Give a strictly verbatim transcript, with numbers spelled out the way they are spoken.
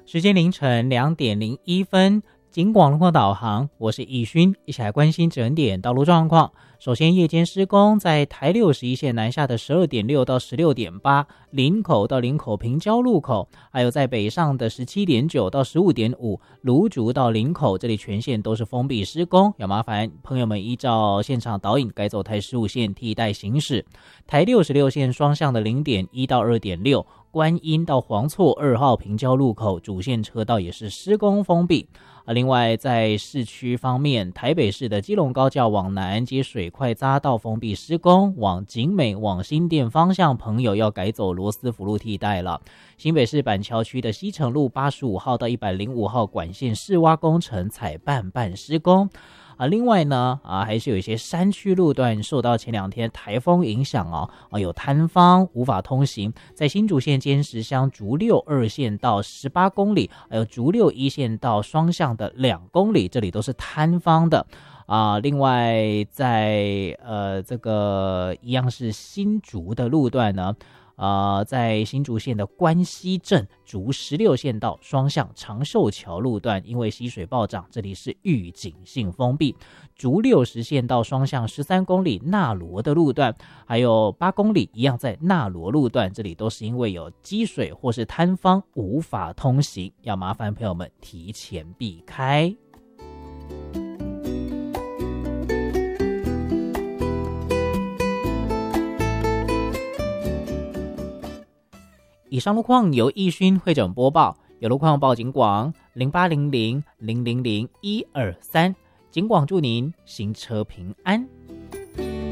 时间凌晨两点零一分，警广路况导航，我是易勋，一起来关心整点道路状况。首先，夜间施工在台六十一线南下的十二点六到十六点八，林口到林口平交路口，还有在北上的十七点九到十五点五，芦竹到林口，这里全线都是封闭施工，要麻烦朋友们依照现场导引改走台十五线替代行驶。台六十六线双向的零点一到二点六，观音到黄厝二号平交路口主线车道也是施工封闭。另外在市区方面，台北市的基隆高架往南接水快匝道封闭施工，往景美往新店方向朋友要改走罗斯福路替代了。新北市板桥区的西城路八十五号到一百零五号管线释挖工程采半半施工。啊，另外呢，啊，还是有一些山区路段受到前两天台风影响哦，啊，有坍方无法通行，在新竹县尖石乡竹六二线到十八公里，还有竹六一线到双向的两公里，这里都是坍方的。啊，另外在呃这个一样是新竹的路段呢。呃，在新竹县的关西镇竹十六线道双向长寿桥路段，因为溪水暴涨，这里是预警性封闭。竹六十线道双向十三公里纳罗的路段，还有八公里一样在纳罗路段，这里都是因为有积水或是坍方无法通行，要麻烦朋友们提前避开。以上路况由易勋会诊播报，有路况报警广零八零零零零零一二三，警广祝您行车平安。